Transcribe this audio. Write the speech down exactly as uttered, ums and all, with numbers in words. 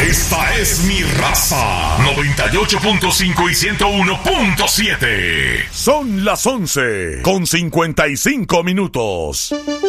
Esta es mi raza. noventa y ocho punto cinco y ciento uno punto siete. Son las once con cincuenta y cinco minutos.